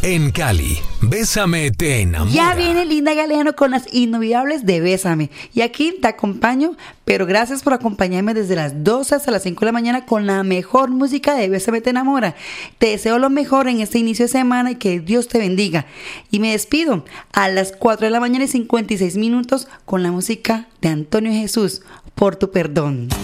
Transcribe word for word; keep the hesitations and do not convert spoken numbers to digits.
En Cali, Bésame te enamora. Ya viene Linda Galeano con las inolvidables de Bésame. Y aquí te acompaño, pero gracias por acompañarme desde las doce hasta las cinco de la mañana con la mejor música de Bésame te enamora. Te deseo lo mejor en este inicio de semana y que Dios te bendiga. Y me despido a las cuatro de la mañana y cincuenta y seis minutos con la música de Antonio Jesús, Por tu perdón.